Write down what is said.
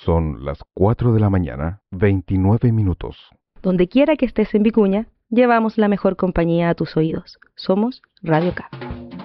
Son las 4 de la mañana, 29 minutos. Donde quiera que estés en Vicuña, llevamos la mejor compañía a tus oídos. Somos Radio K.